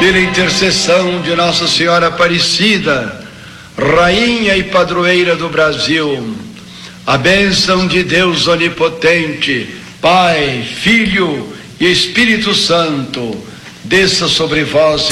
pela intercessão de Nossa Senhora Aparecida, Rainha e Padroeira do Brasil, a bênção de Deus Onipotente, Pai, Filho e Espírito Santo, desça sobre vós